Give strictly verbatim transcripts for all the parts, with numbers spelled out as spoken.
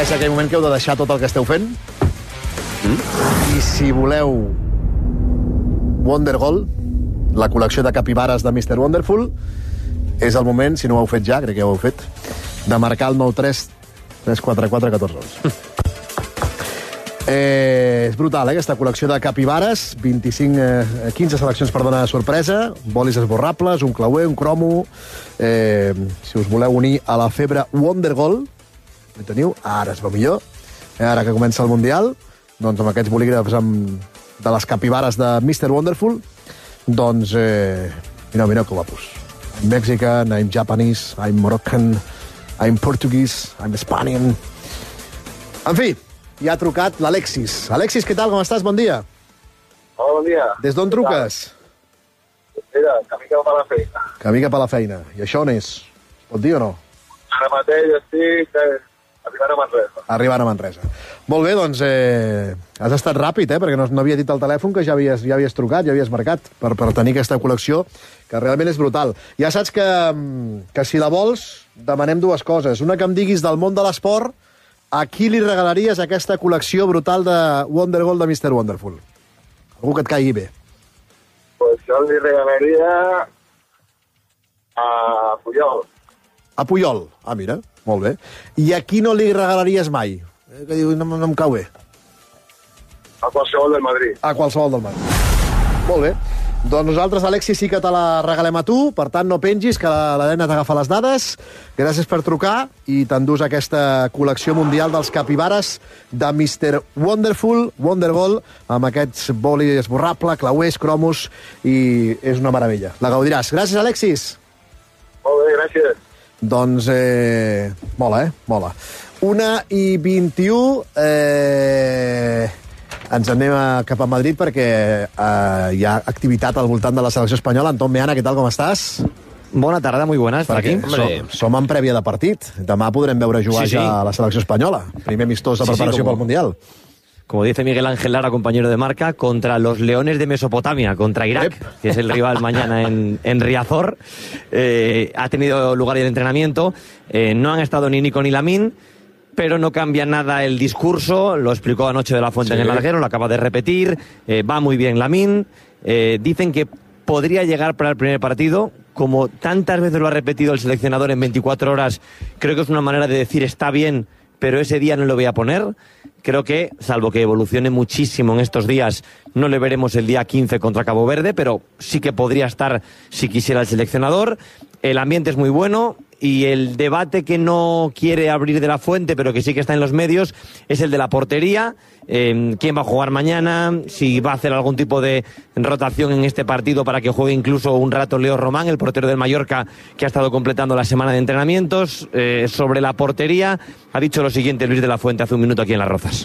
Ara és aquell moment que heu de deixar tot el que esteu fent. Mm? I si voleu Wonder Goal, la col·lecció de capibares de mister Wonderful, és el moment, si no ho heu fet ja, crec que ja ho heu fet, de marcar el nou tres tres quatre quatre un quatre onze. Eh, és brutal, eh, aquesta col·lecció de capibares. vint-i-cinc, eh, quinze seleccions, perdona, de sorpresa, bolis esborrables, un clauer, un cromo. Eh, si us voleu unir a la febre Wonder Goal, ho teniu, ara es veu millor. Eh, ara que comença el Mundial, doncs amb aquests bolígrafs amb, de les capibares de mister Wonderful, doncs, eh, mira, mira com guapos. I'm Mexican, I'm Japanese, I'm Moroccan, I'm Portuguese, I'm Spanian. En fi, ja ha trucat l'Alexis. Alexis, què tal? Com estàs? Bon dia. Hola, bon dia. Des d'on truques? Mira, camí cap a la feina. Camí cap a la feina. I això on és? Pot dir o no? Ara mateix estic eh, arribant a Manresa. Arribant a Manresa. Molt bé, doncs eh, has estat ràpid, eh? Perquè no, no havia dit al telèfon que ja havies, ja havies trucat, ja havies marcat per, per tenir aquesta col·lecció, que realment és brutal. Ja saps que, que si la vols, demanem dues coses. Una, que em diguis del món de l'esport, a qui li regalaries aquesta col·lecció brutal de Wonder Goal de mister Wonderful? Algú que et caigui bé. Pues jo li regalaria a Puyol. A Puyol. Ah, mira, molt bé. I a qui no li regalaries mai? Eh, que diu, no, no em cau bé. A qualsevol del Madrid. A qualsevol del Madrid. Molt bé. Doncs nosaltres, Alexis, sí que te la regalem a tu, per tant no pengis, que la nena t'agafa les dades. Gràcies per trucar i t'endús aquesta col·lecció mundial dels capibares de mister Wonderful, Wonder Goal, amb aquests bolis esborrable, clauers, cromos, i és una meravella. La gaudiràs. Gràcies, Alexis. Molt bé, gràcies. Doncs, eh, mola, eh? Mola. Una i vint-i-u... Eh... Ens anem a, cap a Madrid perquè eh, hi ha activitat al voltant de la selecció espanyola. Anton Meana, què tal, com estàs? Bona tarda, muy buenas. Per aquí. Som, som en prèvia de partit. Demà podrem veure jugar sí, sí. ja a la selecció espanyola. Primer amistós de preparació sí, sí, como, pel Mundial. Como dice Miguel Ángel Lara, compañero de marca, contra los Leones de Mesopotamia, contra Irak, Ep. que es el rival mañana en, en Riazor. Eh, ha tenido lugar el entrenamiento. Eh, no han estado ni Nico ni Lamine, pero no cambia nada el discurso, lo explicó anoche de la Fuente sí. en el larguero, lo acaba de repetir, eh, va muy bien Lamine, eh, dicen que podría llegar para el primer partido, como tantas veces lo ha repetido el seleccionador en veinticuatro horas, creo que es una manera de decir está bien, pero ese día no lo voy a poner. Creo que, salvo que evolucione muchísimo en estos días, no le veremos el día quince contra Cabo Verde, pero sí que podría estar si quisiera el seleccionador. El ambiente es muy bueno y el debate que no quiere abrir de la Fuente, pero que sí que está en los medios, es el de la portería. Eh, ¿Quién va a jugar mañana? Si va a hacer algún tipo de rotación en este partido para que juegue incluso un rato Leo Román, el portero del Mallorca, que ha estado completando la semana de entrenamientos. Eh, sobre la portería, ha dicho lo siguiente Luis de la Fuente hace un minuto aquí en Las Rozas.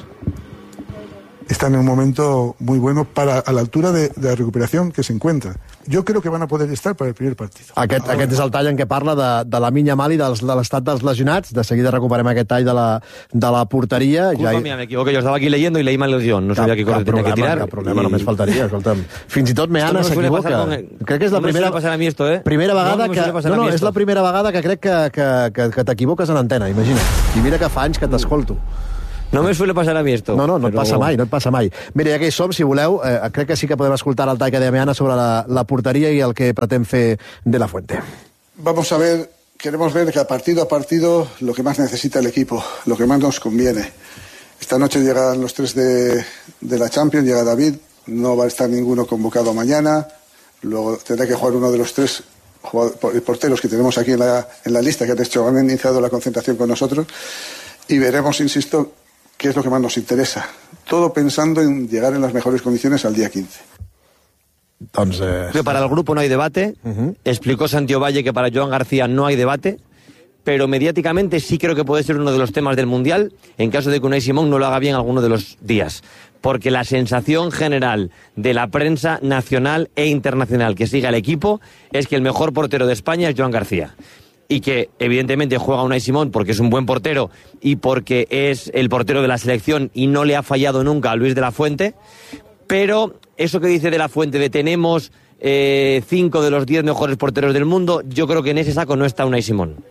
Están en un momento muy bueno para a la altura de, de la recuperación que se encuentra. Jo crec que van a poder estar per al primer partit. Aquest, aquest és el tall en què parla de, de la Lamine Yamal i dels, de l'estat dels lesionats. De seguida recuperem aquest tall de la, de la porteria. Culpa ja... mía, me equivoqué. Yo estaba aquí leyendo y leí mal el guión. No sabía qué cosa tenía que tirar. Cap problema, i... només faltaria. Escolta'm. Fins i tot Meana no s'equivoca. El... Crec que és la no primera... No pasar a mi esto, eh? Primera vegada no, que... No, no, és la primera vegada que crec que, que, que, que t'equivoques en antena, imagina. I mira que fa anys que t'escolto. No me suele pasar a mi esto. No, no, no pero... et passa mai, no et passa mai. Mira, ja que hi som, si voleu, eh, crec que sí que podem escoltar el tall que deia Meana sobre la, la porteria i el que pretén fer de la Fuente. Vamos a ver, queremos ver que a partido a partido lo que más necesita el equipo, lo que más nos conviene. Esta noche llegan los tres de, de la Champions, llega David, no va a estar ninguno convocado mañana, luego tendrá que jugar uno de los tres porteros que tenemos aquí en la, en la lista, que han, hecho, han iniciado la concentración con nosotros, y veremos, insisto, qué es lo que más nos interesa. Todo pensando en llegar en las mejores condiciones al día quince. Entonces... Para el grupo no hay debate. Uh-huh. Explicó Santiago Valle que para Joan García no hay debate, pero mediáticamente sí creo que puede ser uno de los temas del Mundial en caso de que Unai Simón no lo haga bien alguno de los días. Porque la sensación general de la prensa nacional e internacional que sigue al equipo es que el mejor portero de España es Joan García. Y que evidentemente juega Unai Simón porque es un buen portero y porque es el portero de la selección y no le ha fallado nunca a Luis de la Fuente, pero eso que dice de la Fuente de tenemos eh, cinco de los diez mejores porteros del mundo, yo creo que en ese saco no está Unai Simón.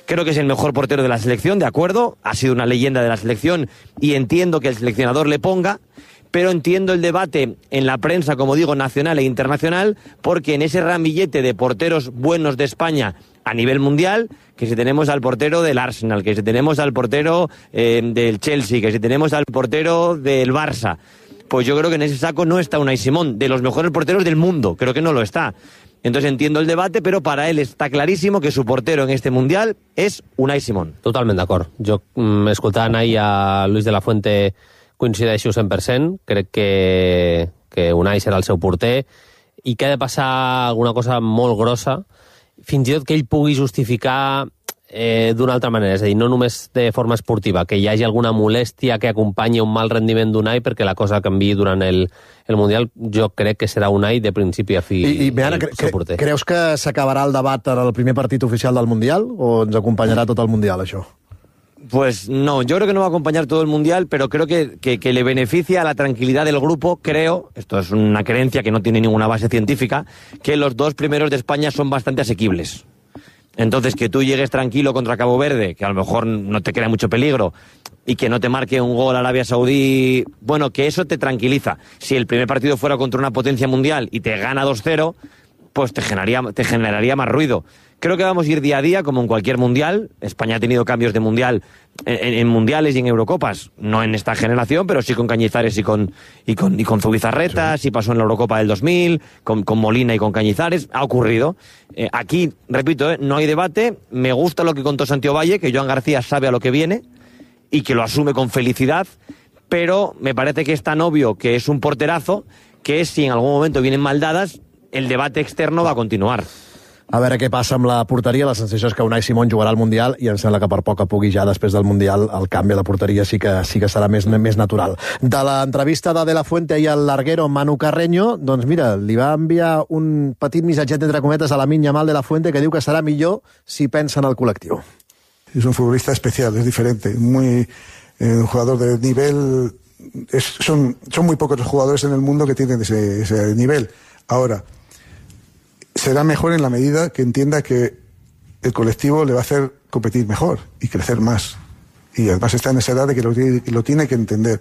Creo que es el mejor portero de la selección, de acuerdo, ha sido una leyenda de la selección y entiendo que el seleccionador le ponga, pero entiendo el debate en la prensa, como digo, nacional e internacional, porque en ese ramillete de porteros buenos de España a nivel mundial, que si tenemos al portero del Arsenal, que si tenemos al portero eh, del Chelsea, que si tenemos al portero del Barça, pues yo creo que en ese saco no está Unai Simón, de los mejores porteros del mundo, creo que no lo está. Entonces entiendo el debate, però para él està clarísimo que su portero en este Mundial és Unai Simón. Totalment d'acord. Jo, mm, escoltant ahir a Luis de la Fuente, coincideixo cent per cent. Crec que, que Unai serà el seu porter i que ha de passar alguna cosa molt grossa, fins i tot que ell pugui justificar eh, d'una altra manera, és a dir, no només de forma esportiva, que hi hagi alguna molèstia que acompanyi un mal rendiment d'Unai perquè la cosa canviï durant el, el Mundial. Jo crec que serà Unai de principi a fi. I, i Meana, cre cre creus que s'acabarà el debat en el primer partit oficial del Mundial o ens acompanyarà tot el Mundial, això? Pues no, yo creo que no va a acompañar todo el Mundial, pero creo que, que, que le beneficia a la tranquilidad del grupo. Creo, esto es una creencia que no tiene ninguna base científica, que los dos primeros de España son bastante asequibles. Entonces, que tú llegues tranquilo contra Cabo Verde, que a lo mejor no te crea mucho peligro, y que no te marque un gol Arabia Saudí, bueno, que eso te tranquiliza. Si el primer partido fuera contra una potencia mundial y te gana dos cero, pues te generaría, te generaría más ruido. Creo que vamos a ir día a día, como en cualquier mundial. España ha tenido cambios de mundial en, en mundiales y en Eurocopas, no en esta generación, pero sí con Cañizares y con, y con, y con Zubizarreta, sí. sí pasó en la Eurocopa del dos mil, con, con Molina y con Cañizares, ha ocurrido. Eh, aquí, repito, eh, no hay debate. Me gusta lo que contó Santiago Valle, que Joan García sabe a lo que viene y que lo asume con felicidad, pero me parece que es tan obvio que es un porterazo que si en algún momento vienen mal dadas, el debate externo va a continuar. A veure què passa amb la porteria. La sensació és que Unai Simón jugarà al Mundial i em sembla que per poc a pugui ja després del Mundial el canvi a la porteria sí que, sí que serà més, més natural. De l'entrevista de De La Fuente ahir al larguero Manu Carreño, doncs mira, li va enviar un petit missatget entre cometes a Lamine Yamal de La Fuente que diu que serà millor si pensa en el col·lectiu. Es un futbolista especial, es diferente, muy eh, un jugador de nivel. Es, son, son muy pocos los jugadores en el mundo que tienen ese, ese nivel. Ahora, será mejor en la medida que entienda que el colectivo le va a hacer competir mejor y crecer más. Y además está en esa edad de que lo, lo tiene que entender.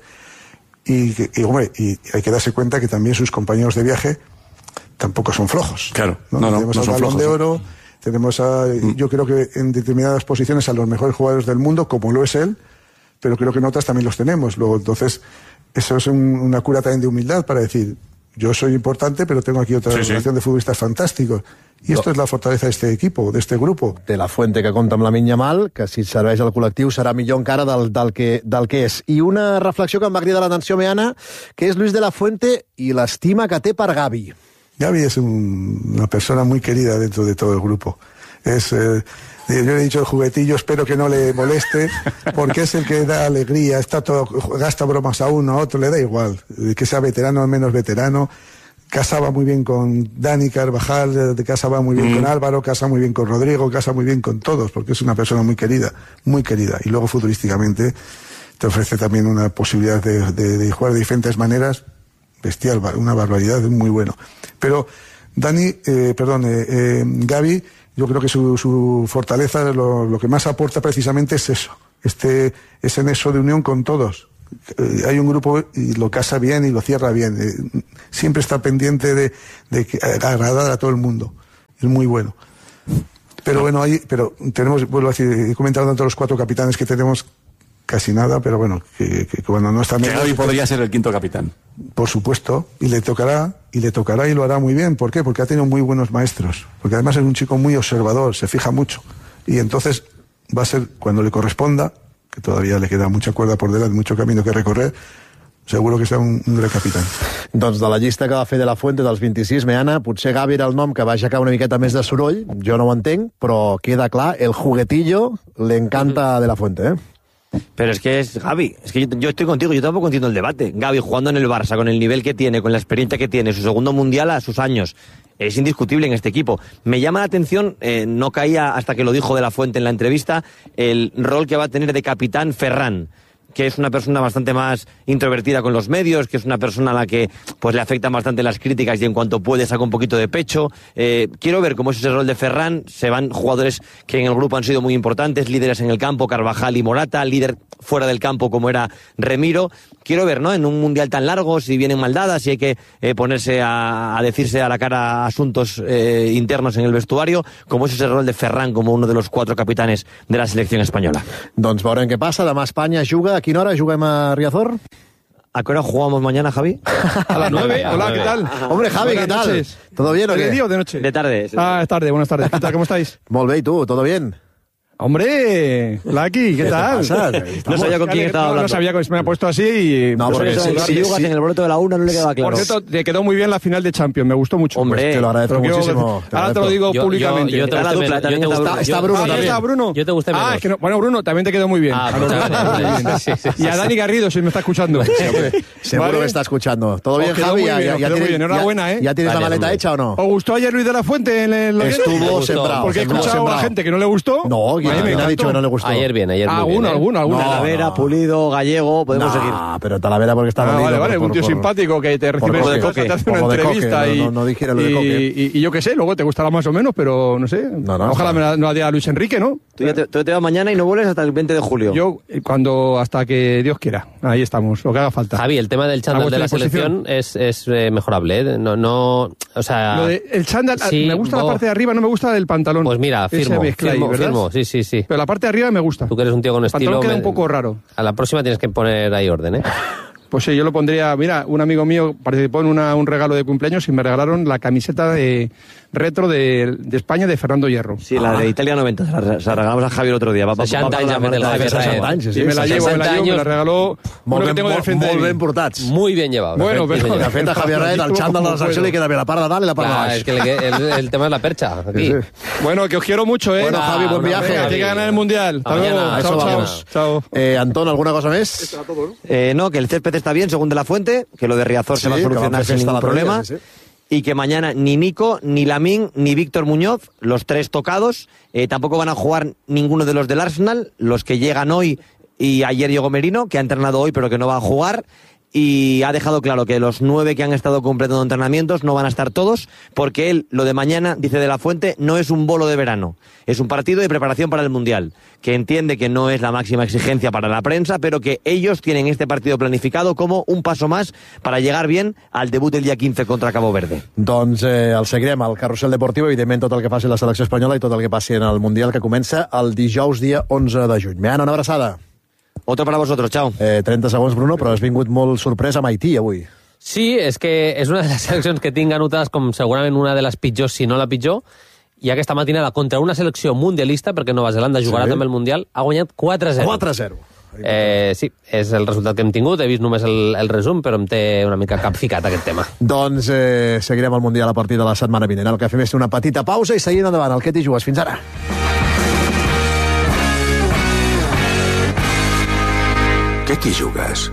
Y, y, hombre, y hay que darse cuenta que también sus compañeros de viaje tampoco son flojos. Claro, no, no, no, tenemos no al son Balón flojos. de Oro, tenemos a, mm. yo creo que en determinadas posiciones a los mejores jugadores del mundo, como lo es él, pero creo que en otras también los tenemos. Luego, entonces, eso es un, una cura también de humildad para decir, yo soy importante, pero tengo aquí otra sí, generación sí. de futbolistas fantásticos. I esto és la fortaleza d'este equipo, d'este grupo. De La Fuente que compta amb Lamine Yamal, que si serveix al col·lectiu serà millor encara del, del, que, del que és. I una reflexió que em va cridar l'atenció, Meana, que és Luis de La Fuente i l'estima que té per Gavi. Gavi es un, una persona muy querida dentro de todo el grupo. Es... Eh, yo le he dicho el juguetillo, espero que no le moleste, porque es el que da alegría, está todo, gasta bromas a uno, a otro, le da igual, que sea veterano o menos veterano. Casaba muy bien con Dani Carvajal, casaba muy bien mm. con Álvaro, casa muy bien con Rodrigo, casa muy bien con todos, porque es una persona muy querida, muy querida. Y luego futbolísticamente te ofrece también una posibilidad de, de, de jugar de diferentes maneras, bestial, una barbaridad, muy bueno. Pero Dani, eh, perdón, eh, eh, Gavi, yo creo que su, su fortaleza, lo, lo que más aporta precisamente es eso, este, ese nexo de unión con todos. Eh, hay un grupo y lo casa bien y lo cierra bien. Eh, siempre está pendiente de, de que, agradar a todo el mundo. Es muy bueno. Pero bueno, hay, pero tenemos, vuelvo a decir, he comentado tanto los cuatro capitanes que tenemos casi nada, pero bueno, que, que cuando no está... Que Gavi podría ser el quinto capitán. Por supuesto, y le tocará, y le tocará y lo hará muy bien. ¿Por qué? Porque ha tenido muy buenos maestros. Porque además es un chico muy observador, se fija mucho. Y entonces va a ser, cuando le corresponda, que todavía le queda mucha cuerda por delante, mucho camino que recorrer, seguro que serà un, un gran capitán. Doncs de la llista que va fer De La Fuente dels vint-i-sis, Meana, potser Gavi era el nom que va aixecar una miqueta més de soroll, jo no ho entenc, però queda clar, el juguetillo le encanta a De La Fuente, ¿eh? Pero es que es Gavi, es que yo, yo estoy contigo, yo tampoco entiendo el debate. Gavi jugando en el Barça, con el nivel que tiene, con la experiencia que tiene, su segundo mundial a sus años, es indiscutible en este equipo. Me llama la atención, eh, no caía hasta que lo dijo De La Fuente en la entrevista, el rol que va a tener de capitán Ferran, que es una persona bastante más introvertida con los medios, que es una persona a la que pues le afectan bastante las críticas y en cuanto puede saca un poquito de pecho. Eh, quiero ver cómo es ese rol de Ferran. Se van jugadores que en el grupo han sido muy importantes, líderes en el campo, Carvajal y Morata, líder fuera del campo como era Remiro. Quiero ver, ¿no?, en un mundial tan largo, si vienen mal dadas, si hay que eh, ponerse a, a decirse a la cara asuntos eh, internos en el vestuario, cómo es ese rol de Ferran como uno de los cuatro capitanes de la selección española. Doncs veurem què passa. Demà Espanya juga. A quina hora juguem a Riazor? ¿A qué hora jugamos mañana, Javi? A las nueve. Hola, ¿qué tal? Hombre, Javi, Buenas ¿qué tal? noches. ¿Todo bien o qué? ¿De día o de noche? De tarde. Ah, es tarde, buenas tardes. ¿Qué tal, cómo estáis? Molt bé, ¿y tú? ¿Todo bien? Hombre, Lucky, ¿qué, ¿Qué tal? te pasa? No sabía con quién estaba no, hablando. no sabía que me ha puesto así y... No, pues, porque oye, sí, Si sí, jugas sí. en el broto de la una no le queda claro. Por cierto, te quedó muy bien la final de Champions, me gustó mucho. Hombre, Pues te lo agradezco Pero quiero- muchísimo. te Ahora te lo agradezco. digo Yo- públicamente. yo- yo te Está la gusté dupla, men- también yo te está gusté- Está- está yo- Bruno Ah, ya también. está Bruno. Yo te gusté Ah, menos. es que no, bueno, Bruno, también te quedó muy bien. Ah, A los pues, dos te quedó muy bien. sí, sí, sí, Y a Dani Garrido, si me está escuchando. Seguro ¿Vale? que está escuchando. ¿Todo Os bien, quedó Javi? muy ¿Ya, bien, ya, os ya quedó muy tienes, bien. Enhorabuena, ya, ¿eh? ¿Ya tienes la Gracias, maleta hombre. hecha o no? ¿Os gustó ayer Luis de la Fuente en el Estuvo Laguerre? sembrado. Porque he sembrado, escuchado a sembrado. gente que no le gustó. No, ¿quién, A mí me quién ha encantó. dicho que no le gustó? Ayer bien, ayer muy Alguno, bien. ¿eh? alguno, alguno. No, Talavera, no. Pulido, Gallego, podemos seguir. No, pero Talavera porque está Ah, dolido vale, vale, por- un tío por- simpático que te recibe coque. en su casa, te hace una Ojo de coque, entrevista no, y, no, no dijera lo de y, coque. y, y yo qué sé, luego te gustará más o menos, pero no sé. No, no, Ojalá está- me la, no la diga Luis Enrique, ¿no? Tú, ya te, tú te vas mañana y no vuelves hasta el veinte de julio. Yo, eh, cuando, hasta que Dios quiera. Ahí estamos, lo que haga falta. Javi, el tema del A chándal de la vuestra selección es, es eh, mejorable, ¿eh? No, no, o sea... Lo de, el chándal, sí, me gusta oh, la parte de arriba, no me gusta del pantalón. Pues mira, Ese firmo, mezcla ahí, firmo, ¿verdad? firmo, sí, sí, sí. Pero la parte de arriba me gusta. Tú que eres un tío con El estilo... pantalón queda me- un poco raro. A la próxima tienes que poner ahí orden, ¿eh? Pues sí, yo lo pondría... Mira, un amigo mío participó en una, un regalo de cumpleaños y me regalaron la camiseta de retro de, de España de Fernando Hierro. Sí, la de Italia noventa. Se la, se la regalamos a Javi el otro día. Va, va, seixanta va, anys va, ha fet el va, Javi va, Herrera. seixanta anys, Y sí, me la llevo, me la seixanta llevo, me la años. regaló Molt uno que ben, tengo de molt, frente de molt mí. ben portats. Muy bien llevado. Bueno, Muy bien pero- De llevado. fet, a Javier Raed, el xandall de la secció li queda bé la part de dalt i la part de Clar, baix. es que el, el, el tema es la percha, aquí. Sí, sí. Bueno, que os quiero mucho, ¿eh? Bueno, Javi, buen una viaje. Venga, que hay que ganar el Mundial. Hasta Mañana, luego. a Chao, eso chao. vamos. Chao. Eh, Antón, ¿alguna cosa més? Eh, no, que el césped está bien, según De La Fuente, que lo de Riazor se Sí, va a que solucionar van a hacer sin fiesta ningún el otro día, problema. sí, sí. Y que mañana ni Nico, ni Lamín, ni Víctor Muñoz, los tres tocados, eh, tampoco van a jugar ninguno de los del Arsenal, los que llegan hoy y ayer llegó Merino, que ha entrenado hoy pero que no va a jugar. Y ha dejado claro que los nueve que han estado completando entrenamientos no van a estar todos, porque él, lo de mañana, dice De La Fuente, no es un bolo de verano, es un partido de preparación para el Mundial, que entiende que no es la máxima exigencia para la prensa, pero que ellos tienen este partido planificado como un paso más para llegar bien al debut del día quince contra Cabo Verde. Doncs eh, el seguirem al Carrusel Deportiu, evidentment tot el que faci la selecció espanyola i tot el que passi en el Mundial, que comença el dijous dia onze de juny. Meana, una abraçada. Otro para vosotros, chao. Eh, trenta segons, Bruno, però has vingut molt sorprès amb Haití avui. Sí, és que és una de les seleccions que tinc anotades com segurament una de les pitjors, si no la pitjor, i aquesta matinada contra una selecció mundialista, perquè Nova Zelanda jugarà Sí. també el Mundial, ha guanyat quatre a zero. quatre a zero. Eh, sí, és el resultat que hem tingut, he vist només el, el resum, però em té una mica capficat aquest tema. Doncs eh, seguirem el Mundial a partir de la setmana vinent. El que fem és una petita pausa i seguim endavant. El que t'hi jugues. Fins ara. Què t'hi jugues?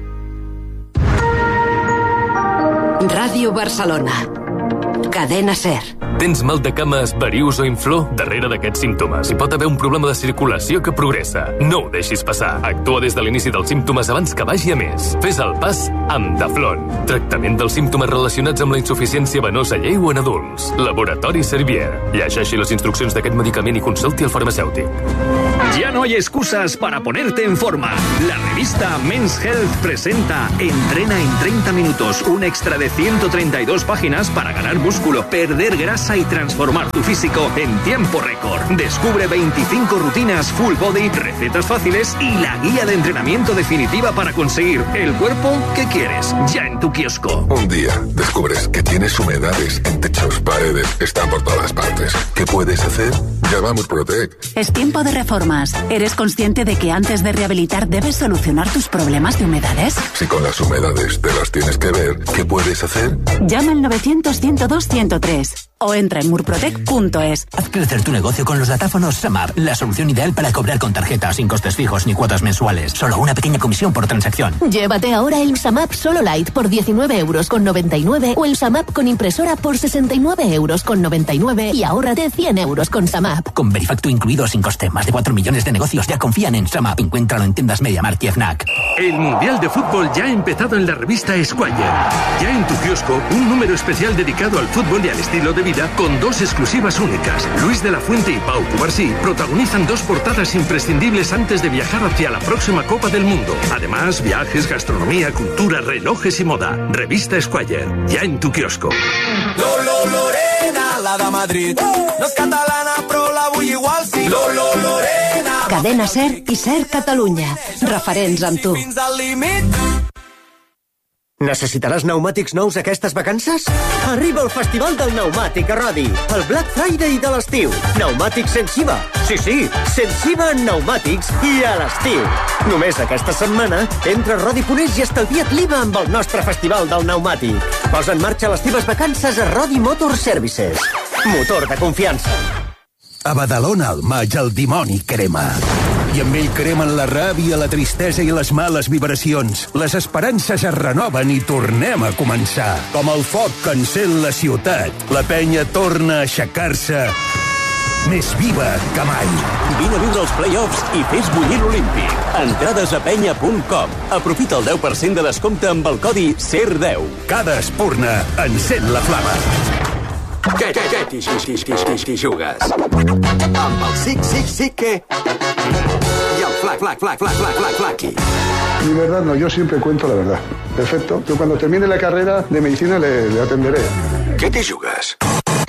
Ràdio Barcelona. Cadena SER. Tens mal de cames, varius o inflor? Darrere d'aquests símptomes hi pot haver un problema de circulació que progressa. No ho deixis passar. Actua des de l'inici dels símptomes abans que vagi a més. Fes el pas amb Daflon. Tractament dels símptomes relacionats amb la insuficiència venosa lleu en adults. Laboratori Servier. Llegeixi les instruccions d'aquest medicament i consulti el farmacèutic. Ya no hay excusas para ponerte en forma. La revista Men's Health presenta Entrena en treinta minutos, un extra de ciento treinta y dos páginas para ganar músculo, perder grasa y transformar tu físico en tiempo récord. Descubre veinticinco rutinas full body, recetas fáciles y la guía de entrenamiento definitiva para conseguir el cuerpo que quieres, ya en tu kiosco. Un día descubres que tienes humedades en techos, paredes, están por todas partes. ¿Qué puedes hacer? Llamamos Protec. Es tiempo de reformas. ¿Eres consciente de que antes de rehabilitar debes solucionar tus problemas de humedades? Si con las humedades te las tienes que ver, ¿qué puedes hacer? Llama al novecientos, ciento dos, ciento tres. o entra en murprotec punto es. Haz crecer tu negocio con los datáfonos SAMAP, la solución ideal para cobrar con tarjeta, sin costes fijos ni cuotas mensuales. Solo una pequeña comisión por transacción. Llévate ahora el SAMAP Solo Lite por diecinueve euros con noventa y nueve o el SAMAP con impresora por sesenta y nueve euros con noventa y nueve y ahórrate cien euros con SAMAP. Con Verifactu incluido sin coste, más de cuatro millones de negocios ya confían en SAMAP. Encuéntralo en tiendas MediaMarkt y FNAC. El Mundial de Fútbol ya ha empezado en la revista Esquire. Ya en tu kiosco, un número especial dedicado al fútbol y al estilo de vida con dos exclusivas únicas. Luis de la Fuente y Pau Cubarsí protagonizan dos portadas imprescindibles antes de viajar hacia la próxima Copa del Mundo. Además, viajes, gastronomía, cultura, relojes y moda. Revista Esquire, ya en tu kiosco. Lolo Lorena, la de Madrid. No és catalana, però la vull igual sí. Lolo Lorena. Cadena SER i SER Catalunya. Referents amb tu. Fins al límit. Necessitaràs pneumàtics nous aquestes vacances? Arriba el Festival del Pneumàtic a Rodi, el Black Friday de l'estiu. Pneumàtics sense I V A. Sí, sí, sense I V A en pneumàtics i a l'estiu. Només aquesta setmana, entra a Rodi punt es i estalvia't l'I V A amb el nostre Festival del Pneumàtic. Posa en marxa les teves vacances a Rodi Motor Services. Motor de confiança. A Badalona, al maig, el dimoni crema. I amb ell cremen la ràbia, la tristesa i les males vibracions. Les esperances es renoven i tornem a començar. Com el foc que encén la ciutat, la penya torna a aixecar-se més viva que mai. Vine a viure els play-offs i fes bullir l'Olímpic. Entrades a penya punt com. Aprofita el deu per cent de descompte amb el codi S E R deu. Cada espurna encén la flama. Què, què, què, t'hi, t'hi, t'hi, t'hi, t'hi jugues? Amb el Sic, Sic, Sic, que... Y el flac, flac, flac, flac, flac, flac, flaqui. Mi verdad no, yo siempre cuento la verdad. Perfecto. Yo cuando termine la carrera de medicina le, le atenderé. Què t'hi jugues?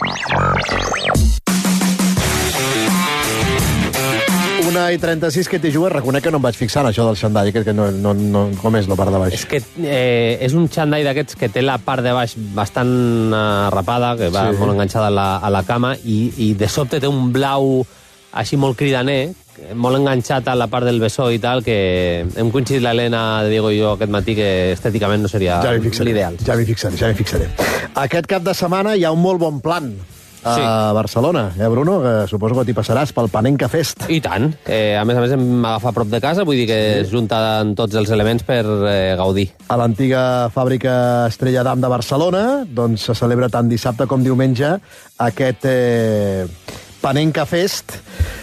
Una i trenta-sis, que t'hi jugues? Reconec que no em vaig fixar en això del xandall, que no, no, no, com és la part de baix? És que eh, és un xandall d'aquests que té la part de baix bastant uh, rapada, que va sí. molt enganxada a la, a la cama, i, i de sobte té un blau així molt cridaner, molt enganxat a la part del bessó i tal, que hem coincidit l'Helena, Diego i jo aquest matí, que estèticament no seria ja l'ideal. Ja m'hi fixaré, ja m'hi fixaré. Aquest cap de setmana hi ha un molt bon plan a sí. Barcelona, eh, Bruno? Que suposo que t'hi passaràs pel Panenka Fest. I tant. Eh, a més a més, em agafa a prop de casa, vull dir que sí. es junten tots els elements per eh, gaudir. A l'antiga fàbrica Estrella d'Am de Barcelona, doncs se celebra tant dissabte com diumenge aquest eh, Panenka Fest.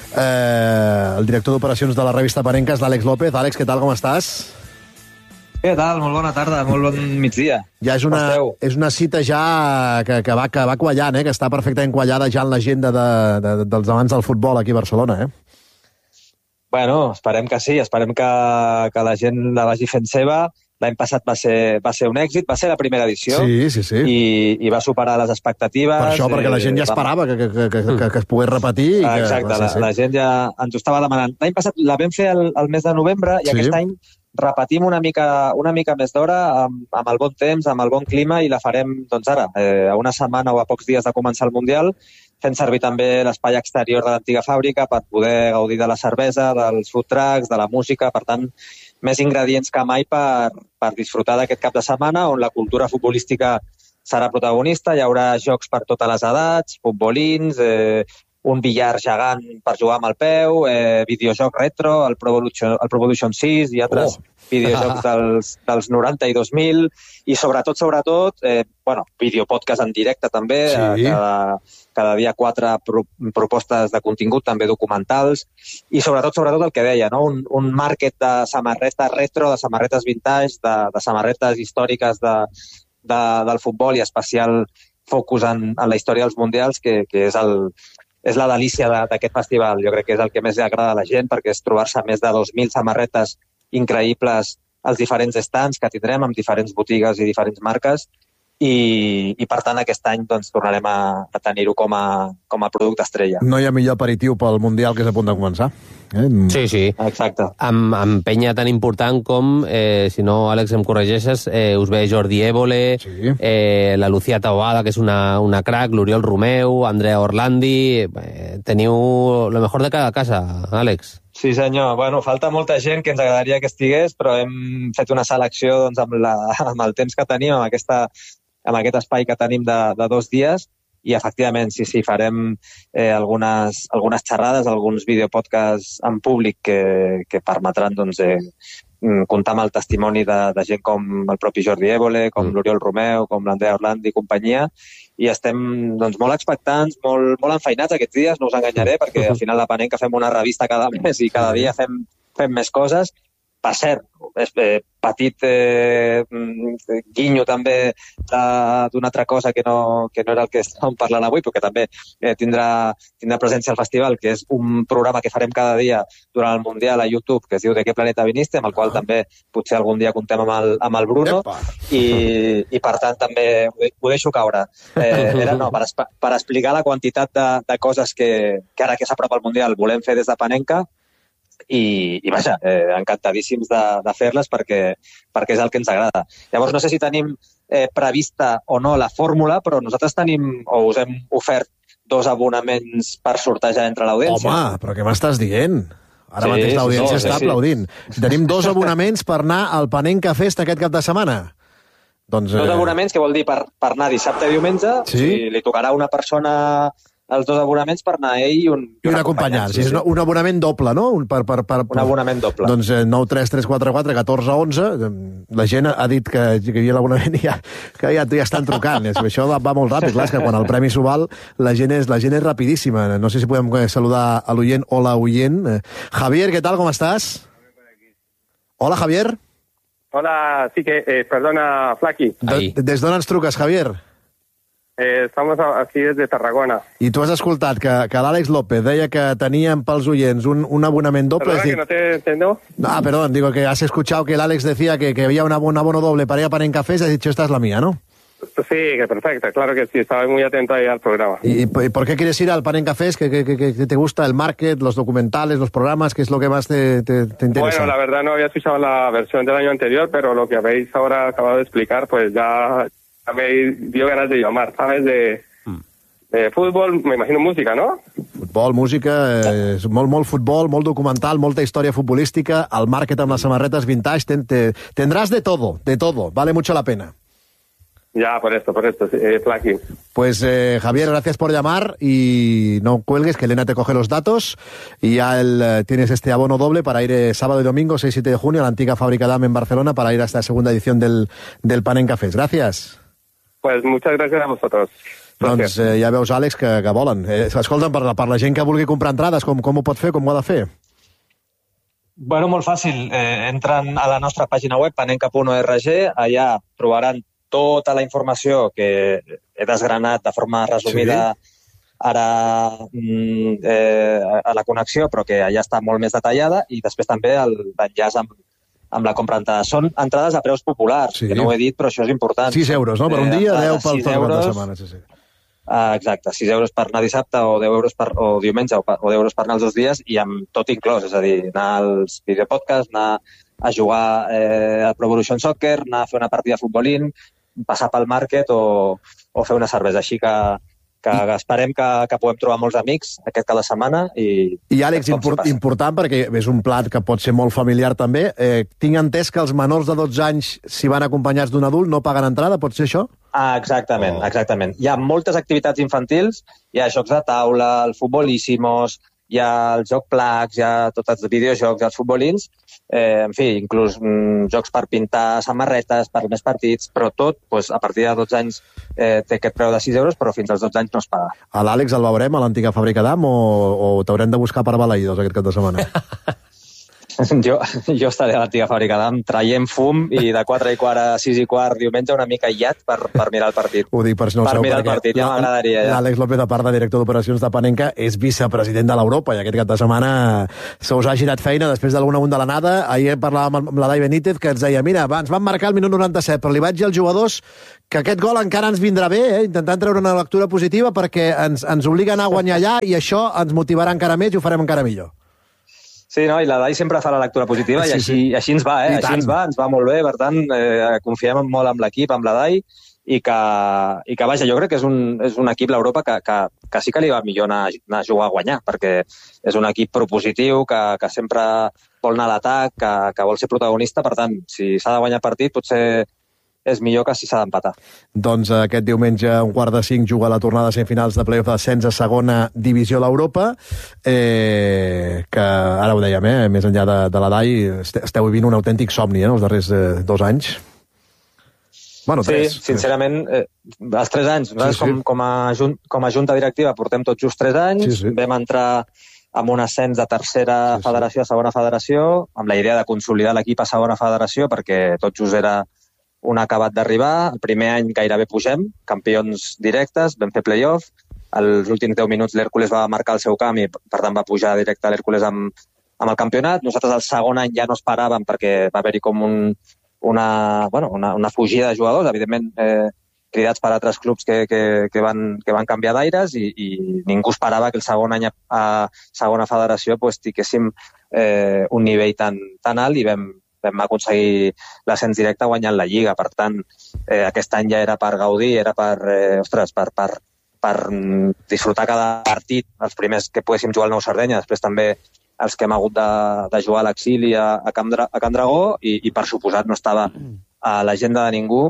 Eh, el director d'operacions de la revista Panenka és l'Àlex López. Àlex, què tal, com estàs? Què tal? Molt bona tarda, molt bon migdia. Ja és una, és una cita ja que, que, va, que va quallant, eh? Que està perfectament quallada ja en l'agenda de, de, dels amants del futbol aquí a Barcelona. Eh? Bueno, esperem que sí, esperem que, que la gent la vagi fent seva. L'any passat va ser, va ser un èxit, va ser la primera edició sí, sí, sí. I, i va superar les expectatives. Per això, perquè la gent ja esperava que, que, que, que, que es pogués repetir. I que, exacte, va ser, la, sí. la gent ja ens ho estava demanant. L'any passat la vam fer el, el mes de novembre i sí. aquest any repetim una mica, una mica més d'hora amb, amb el bon temps, amb el bon clima, i la farem doncs ara, eh, a una setmana o a pocs dies de començar el Mundial, fent servir també l'espai exterior de l'antiga fàbrica per poder gaudir de la cervesa, dels food trucks, de la música, per tant, més ingredients que mai per, per disfrutar d'aquest cap de setmana, on la cultura futbolística serà protagonista. Hi haurà jocs per totes les edats, futbolins, eh, un billar gegant per jugar amb el peu, eh, videojoc retro, el Pro Evolution, el Pro Evolution sis i altres oh. videojocs dels, dels noranta i dos mil, i sobretot, sobretot, eh, bueno, videopodcast en directe també, sí. eh, cada, cada dia quatre pro, propostes de contingut, també documentals, i sobretot, sobretot el que deia, no? un, un market de samarretes retro, de samarretes vintage, de, de samarretes històriques de, de, del futbol, i especial focus en, en la història dels mundials, que, que és el és la delícia d'aquest festival. Jo crec que és el que més li agrada a la gent, perquè és trobar-se més de dos mil samarretes increïbles als diferents stands que tindrem, amb diferents botigues i diferents marques, i, i per tant aquest any doncs, tornarem a, a tenir-ho com a, com a producte estrella. No hi ha millor aperitiu pel Mundial que és a punt de començar. Eh? Sí, sí. Exacte. Amb, amb penya tan important com, eh, si no, Àlex, em corregeixes, eh, us ve Jordi Évole, sí. eh, la Lucía Taboada, que és una, una crack, l'Oriol Romeu, Andrea Orlandi... Eh, teniu lo mejor de cada casa, Àlex. Sí, senyor. Bueno, falta molta gent que ens agradaria que estigués, però hem fet una selecció doncs, amb, la, amb el temps que tenim, amb, aquesta, amb aquest espai que tenim de, de dos dies, i efectivament, sí, sí, farem eh, algunes, algunes xerrades, alguns videopodcasts en públic que, que permetran doncs, eh, comptar amb el testimoni de, de gent com el propi Jordi Évole, com mm. l'Oriol Romeu, com l'Andrea Orlandi i companyia, i estem doncs, molt expectants, molt, molt enfeinats aquests dies, no us enganyaré, perquè al final la Panenka fem una revista cada mes i cada dia fem, fem més coses. Per cert, és, eh, petit eh, guinyo també d'una altra cosa que no, que no era el que estàvem parlant avui, però que també eh, tindrà, tindrà presència al festival, que és un programa que farem cada dia durant el Mundial a YouTube, que es diu De què planeta viniste, amb el qual ah. també potser algun dia contem amb el, amb el Bruno, i, i per tant també ho deixo caure. Eh, era no, per, per explicar la quantitat de, de coses que, que ara que s'apropa el Mundial volem fer des de Panenka, i, i vaja, eh, encantadíssims de, de fer-les perquè, perquè és el que ens agrada. Llavors, no sé si tenim eh, prevista o no la fórmula, però nosaltres tenim, o us hem ofert dos abonaments per sortejar entre l'audiència. Home, però què m'estàs dient? Ara sí, mateix l'audiència sí, està sí. aplaudint. Tenim dos abonaments per anar al Panenka Fest aquest cap de setmana. Doncs, dos eh... abonaments que vol dir per, per anar dissabte i diumenge, sí? O sigui, li tocarà a una persona els dos abonaments per anar ell i un, i un acompanyant. Sí, sí. És un abonament doble, no? Un, per, per, per, un abonament doble. Doncs eh, nou tres tres quatre quatre un quatre u un. La gent ha dit que, que hi havia l'abonament i ja, que ja, ja estan trucant. És, això va, va molt ràpid. Clar, és que quan el premi s'ho val, la gent, és, la gent és rapidíssima. No sé si podem saludar a l'oient o la oient. Eh, Javier, ¿qué tal? ¿Cómo estás? Hola, Javier. Hola, sí que, eh, perdona, Flaqui. De, des d'on ens truques, Javier? Eh, estamos aquí desde Tarragona. I tu has escoltat que, que l'Àlex López deia que teníem pels oients un, un abonament doble. Perdona, que no te entiendo. Ah, perdón, digo que has escuchado que el Alex decía que, que había un abono, un abono doble para ir a Panenka Fest y has dicho, esta es la mía, ¿no? Sí, que perfecto, claro que sí, estaba muy atento ahí al programa. ¿Y, y por qué quieres ir al Panenka Fest? ¿Qué, qué, qué, qué te gusta? ¿El market, los documentales, los programas? ¿Qué es lo que más te, te, te interesa? Bueno, la verdad no había escuchado la versión del año anterior, pero lo que habéis ahora acabado de explicar, pues ya, ya me dio ganas de llamar, ¿sabes? De... Eh, futbol, m'imagino música, no? Futbol, música, eh, molt, molt futbol, molt documental, molta història futbolística, el market amb les samarretes vintage, ten, te, tendrás de todo, de todo, vale mucho la pena. Ya, por esto, por esto, eh, Flaqui. Pues eh, Javier, gracias por llamar y no cuelgues, que Elena te coge los datos y ya el, eh, tienes este abono doble para ir eh, sábado y domingo, seis y siete de junio, a la antigua Fábrica Damm en Barcelona para ir a esta segunda edición del, del Panenka Fest. Gracias. Pues muchas gracias a vosotros. Doncs eh, ja veus, Àlex, que, que volen. Eh, escolta'm, per, per la gent que vulgui comprar entrades, com, com ho pot fer, com ho ha de fer? Bueno, molt fàcil. Eh, entren a la nostra pàgina web, panenka punt org, allà trobaran tota la informació que he desgranat de forma resumida sí. ara eh, a la connexió, però que allà està molt més detallada, i després també l'enllaç amb amb la compra entrades. Són entrades a preus populars, sí. que no ho he dit, però això és important. sis euros, no? Per un dia, deu pel tot de setmana. Sí, sí. Ah, exacte, sis euros per anar dissabte o deu euros per, o diumenge o, o deu euros per anar els dos dies i amb tot inclòs, és a dir, anar als videopodcasts, anar a jugar eh, al Pro Evolution Soccer, anar a fer una partida de futbolín, passar pel market o, o fer una cervesa. Així que, que esperem que, que puguem trobar molts amics aquest cada setmana. I, I Àlex, import, important, perquè és un plat que pot ser molt familiar també, eh, tinc entès que els menors de dotze anys, si van acompanyats d'un adult, no paguen entrada, pot ser això? Ah, exactament, oh. exactament. Hi ha moltes activitats infantils, hi ha jocs de taula, el futbolíssimos, hi ha el joc placs, hi ha tots els videojocs, els futbolins, eh, en fi, inclús mm, jocs per pintar samarretes, per més partits, però tot, pues, a partir de dotze anys eh, té aquest preu de sis euros, però fins als dotze anys no es paga. A l'Àlex el veurem a l'antiga Fàbrica Damm o, o t'haurem de buscar per Balaïdos aquest cap de setmana? Jo, jo estaré a l'antiga Fàbrica Damm traient fum i de quatre i quart a sis i quart diumenge una mica aïllat per, per mirar el partit. Ho dic per si no ho per sabeu, mirar el partit, ja m'agradaria. Ja. L'Àlex López, a part de director d'operacions de Panenka, és vicepresident de l'Europa i aquest cap de setmana se us ha girat feina després d'alguna un de l'anada. Ahir parlàvem amb la Dai Benítez que ens deia, mira, va, ens van marcar el minut noranta-set, però li vaig dir als jugadors que aquest gol encara ens vindrà bé, eh? intentant treure una lectura positiva perquè ens, ens obliga a anar a guanyar allà i això ens motivarà encara més i ho farem encara millor. Sí, no? I la Dai sempre fa la lectura positiva sí, i així, sí. així ens va, eh? Així ens va, ens va molt bé, per tant, eh, confiem molt amb l'equip, amb la Dai, i que, i que vaja, jo crec que és un, és un equip, l'Europa, que, que, que sí que li va millor anar, anar a jugar a guanyar, perquè és un equip propositiu, que, que sempre vol anar a l'atac, que, que vol ser protagonista, per tant, si s'ha de guanyar partit, potser és millor que si s'ha d'empatar. Doncs aquest diumenge, un quart de cinc, juga la tornada de semifinals de play-off d'ascens a segona divisió a l'Europa, eh, que ara ho dèiem, eh, més enllà de, de la D A I, esteu vivint un autèntic somni, eh, els darrers eh, dos anys. Bueno, tres. Sí, sincerament, eh, els tres anys. Nosaltres, sí, sí. Com, com, a jun, com a junta directiva, portem tots just tres anys. Sí, sí. Vam entrar amb un ascens de tercera sí, sí. federació a segona federació, amb la idea de consolidar l'equip a segona federació, perquè tot just era un acabat d'arribar. El primer any gairebé pugem, campions directes, vam fer play-off. Els últims deu minuts l'Hèrcules va marcar el seu camp i, per tant, va pujar directe l'Hèrcules amb, amb el campionat. Nosaltres el segon any ja no esperàvem perquè va haver-hi com un una, bueno, una, una fugida de jugadors, evidentment eh, cridats per altres clubs que, que, que, van, que van canviar d'aires i, i ningú esperava que el segon any a, a segona federació pues, tinguéssim eh, un nivell tan, tan alt i vam, vam aconseguir l'ascens directe guanyant la Lliga. Per tant, eh, aquest any ja era per gaudir, era per, eh, ostres, per, per, per disfrutar cada partit, els primers que poguéssim jugar al Nou Sardenya, després també els que hem hagut de, de jugar a l'exili a, a, Camp Dra, a Can Dragó i, i per suposat no estava a l'agenda de ningú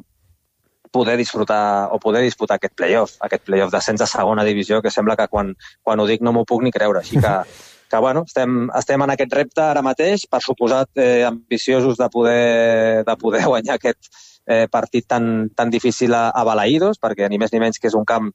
poder disfrutar o poder disputar aquest play-off, aquest play-off d'ascens a segona divisió, que sembla que quan, quan ho dic no m'ho puc ni creure. Així que, que bueno, estem, estem en aquest repte ara mateix, per suposat eh, ambiciosos de poder, de poder guanyar aquest eh, partit tan, tan difícil a, a Balaïdos, perquè ni més ni menys que és un camp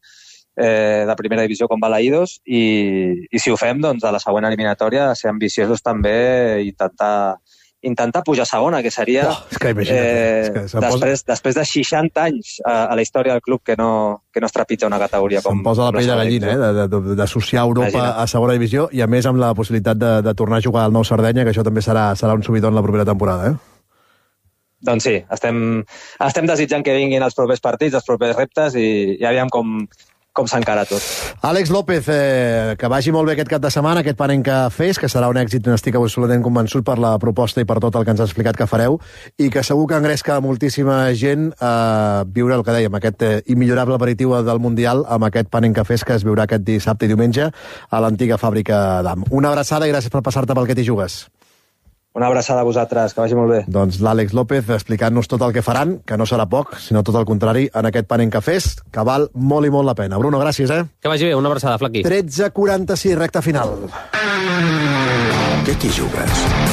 Eh, de primera divisió com Balaïdos i, i si ho fem, doncs a la següent eliminatòria ser ambiciosos també i intentar, intentar pujar a segona, que seria oh, és que eh, és que després, posa... després de seixanta anys a, a la història del club que no, que no es trepitja una categoria com... Se'm posa la pell de gallina, eh, d'associar Europa Imagina. a segona divisió i a més amb la possibilitat de, de tornar a jugar al Nou Sardenya, que això també serà, serà un subidon la propera temporada, eh? Doncs sí, estem, estem desitjant que vinguin els propers partits, els propers reptes i, i aviam com com s'encara tot. Àlex López, eh, que vagi molt bé aquest cap de setmana, aquest Panenka Fest, que serà un èxit, n'estic absolutament convençut per la proposta i per tot el que ens has explicat que fareu, i que segur que engresca moltíssima gent a viure el que dèiem, aquest eh, immillorable aperitiu del Mundial amb aquest Panenka Fest que es viurà aquest dissabte i diumenge a l'antiga fàbrica d'Am. Una abraçada i gràcies per passar-te pel que t'hi jugues. Una abraçada a vosaltres, que vagi molt bé. Doncs l'Àlex López explicant-nos tot el que faran, que no serà poc, sinó tot el contrari, en aquest Panenka Fest, que val molt i molt la pena. Bruno, gràcies, eh? Que vagi bé, una abraçada, Flaqui. tretze quaranta-sis, recta final. Què t'hi jugues?